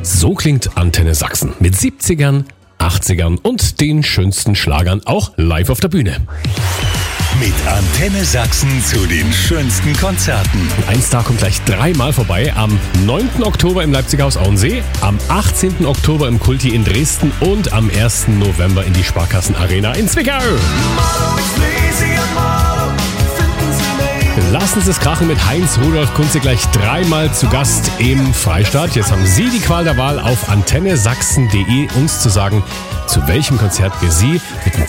So klingt Antenne Sachsen mit 70ern, 80ern und den schönsten Schlagern auch live auf der Bühne. Mit Antenne Sachsen zu den schönsten Konzerten. Ein Star kommt gleich dreimal vorbei. Am 9. Oktober im Leipziger Haus Auensee, am 18. Oktober im Kulti in Dresden und am 1. November in die Sparkassen-Arena in Zwickau. Lassen Sie es krachen mit Heinz Rudolf Kunze gleich dreimal zu Gast im Freistaat. Jetzt haben Sie die Qual der Wahl, auf antennesachsen.de uns zu sagen, zu welchem Konzert wir Sie mit dem